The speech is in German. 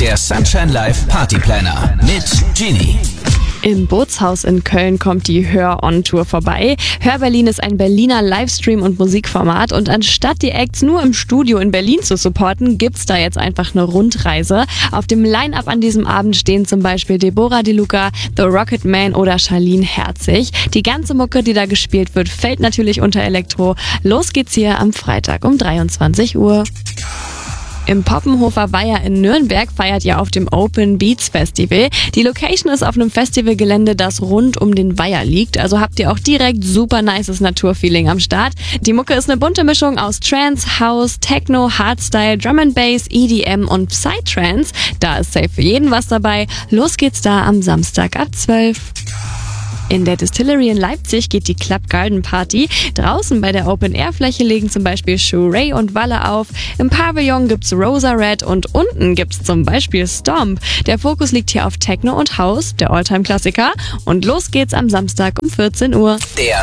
Der Sunshine Live Partyplaner mit Genie. Im Bootshaus in Köln kommt die Hör-On-Tour vorbei. Hör Berlin ist ein Berliner Livestream- und Musikformat und anstatt die Acts nur im Studio in Berlin zu supporten, gibt's da jetzt einfach eine Rundreise. Auf dem Line-Up an diesem Abend stehen zum Beispiel Deborah De Luca, The Rocket Man oder Charlene Herzig. Die ganze Mucke, die da gespielt wird, fällt natürlich unter Elektro. Los geht's hier am Freitag um 23 Uhr. Im Poppenhofer Weiher in Nürnberg feiert ihr auf dem Open Beats Festival. Die Location ist auf einem Festivalgelände, das rund um den Weiher liegt. Also habt ihr auch direkt super nices Naturfeeling am Start. Die Mucke ist eine bunte Mischung aus Trance, House, Techno, Hardstyle, Drum and Bass, EDM und Psytrance. Da ist safe für jeden was dabei. Los geht's da am Samstag ab 12. In der Distillery in Leipzig geht die Club Garden Party. Draußen bei der Open-Air-Fläche legen zum Beispiel Shuray und Walle auf. Im Pavillon gibt's Rosa Red und unten gibt's zum Beispiel Stomp. Der Fokus liegt hier auf Techno und House, der Alltime-Klassiker. Und los geht's am Samstag um 14 Uhr. Der